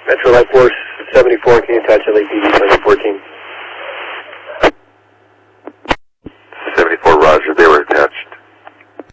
Metro Light Force 74, can you attach LAPD 2014?